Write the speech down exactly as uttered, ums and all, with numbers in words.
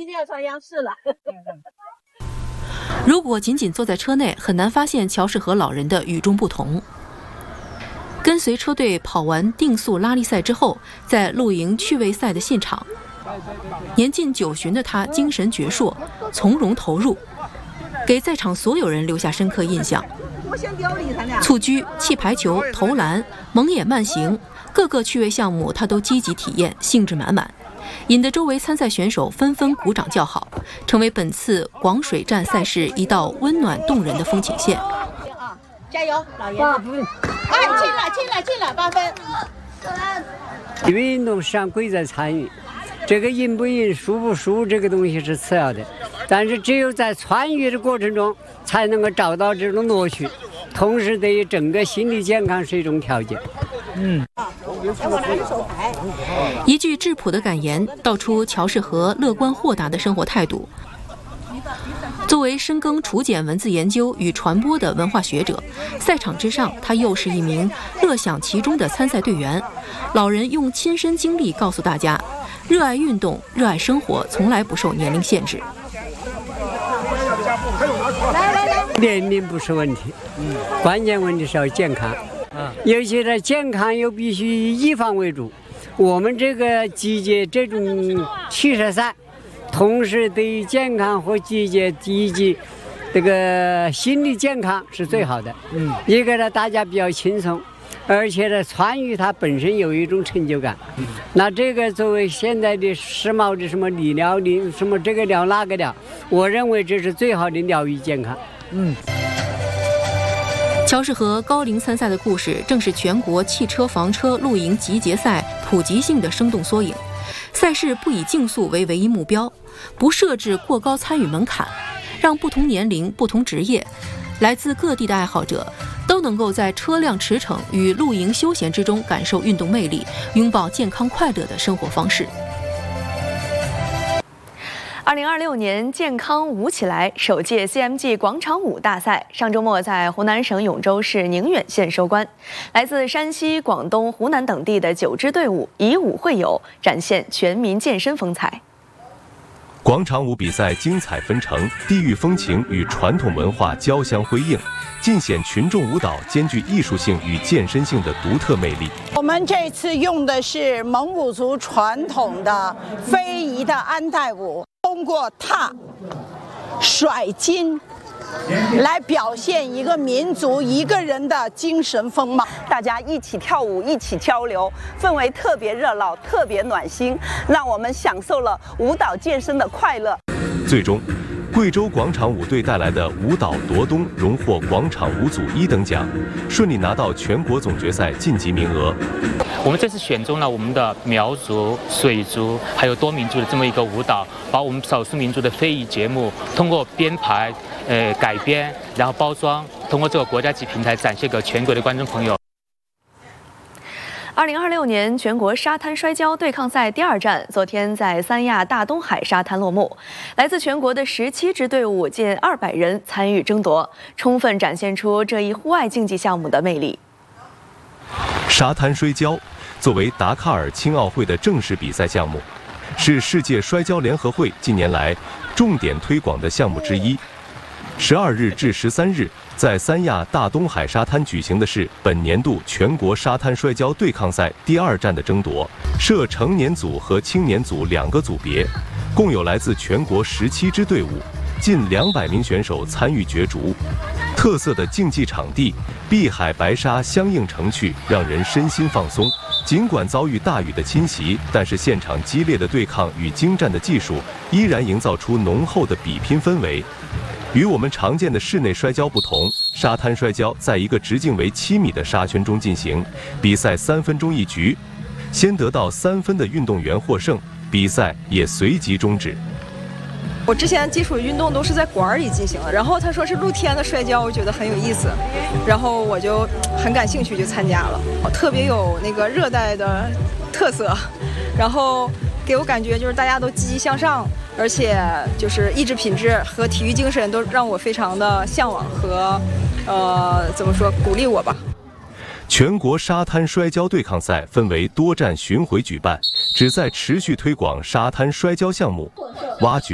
定要上央视了。 如果仅仅坐在车内，很难发现乔世和老人的与众不同。跟随车队跑完定速拉力赛之后，在露营趣味赛的现场，年近九旬的他精神矍铄，从容投入，给在场所有人留下深刻印象。蹴鞠、气排球、投篮、蒙眼慢行，各个趣味项目他都积极体验，兴致满满，引得周围参赛选手纷纷鼓掌叫好，成为本次广水站赛事一道温暖动人的风景线。 加油，老爷子！哎，进了，进了，进了，八分。 因为运动是让贵在参与，这个赢不赢、输不输，这个东西是次要的。但是只有在参与的过程中，才能够找到这种乐趣，同时对于整个心理健康是一种调节。嗯。 一句质朴的感言，道出乔世和乐观豁达的生活态度。作为深耕楚简文字研究与传播的文化学者，赛场之上，他又是一名乐享其中的参赛队员。老人用亲身经历告诉大家，热爱运动、热爱生活，从来不受年龄限制。 来来来，年龄不是问题，嗯，关键问题是要健康。啊，尤其是健康又必须以预防为主。我们这个季节这种汽车赛。同时，对于健康和季节以及这个心理健康是最好的。嗯，一个呢，大家比较轻松，而且呢，参与它本身有一种成就感。嗯，那这个作为现在的时髦的什么理疗的什么这个疗那个疗，我认为这是最好的疗愈健康。嗯。 乔世和高龄参赛的故事，正是全国汽车房车露营集结赛普及性的生动缩影。赛事不以竞速为唯一目标，不设置过高参与门槛，让不同年龄、不同职业、来自各地的爱好者都能够在车辆驰骋与露营休闲之中感受运动魅力，拥抱健康快乐的生活方式。 二零二六年健康舞起来首届 C M G 广场舞大赛上周末在湖南省永州市宁远县收官，来自山西、广东、湖南等地的九支队伍以舞会友，展现全民健身风采。 广场舞比赛精彩纷呈，地域风情与传统文化交相辉映，尽显群众舞蹈兼具艺术性与健身性的独特魅力。 我们这次用的是蒙古族传统的非遗的安代舞，通过踏、甩筋来表现一个民族一个人的精神风貌。 大家一起跳舞，一起交流，氛围特别热闹，特别暖心，让我们享受了舞蹈健身的快乐。 最终，贵州广场舞队带来的舞蹈夺东荣获广场舞组一等奖，顺利拿到全国总决赛晋级名额。 我们这次选中了我们的苗族、水族还有多民族的这么一个舞蹈，把我们少数民族的非遗节目通过编排、呃改编，然后包装，通过这个国家级平台展现给全国的观众朋友。 二零二六年全国沙滩摔跤对抗赛第二站昨天在三亚大东海沙滩落幕，来自全国的十七支队伍近二百人参与争夺，充分展现出这一户外竞技项目的魅力。 沙滩摔跤作为达喀尔青奥会的正式比赛项目，是世界摔跤联合会近年来重点推广的项目之一。十二日至十三日，在三亚大东海沙滩举行的是本年度全国沙滩摔跤对抗赛第二站的争夺，设成年组和青年组两个组别，共有来自全国十七支队伍，近两百名选手参与角逐。特色的竞技场地，碧海白沙相映成趣，让人身心放松。尽管遭遇大雨的侵袭，但是现场激烈的对抗与精湛的技术，依然营造出浓厚的比拼氛围。与我们常见的室内摔跤不同，沙滩摔跤在一个直径为七米的沙圈中进行，比赛三分钟一局，先得到三分的运动员获胜，比赛也随即终止。 我之前基础运动都是在馆里进行的，然后他说是露天的摔跤，我觉得很有意思，然后我就很感兴趣就参加了，特别有那个热带的特色，然后给我感觉就是大家都积极向上，而且就是意志品质和体育精神都让我非常的向往和呃怎么说鼓励我吧。 全国沙滩摔跤对抗赛分为多站巡回举办，旨在持续推广沙滩摔跤项目，挖掘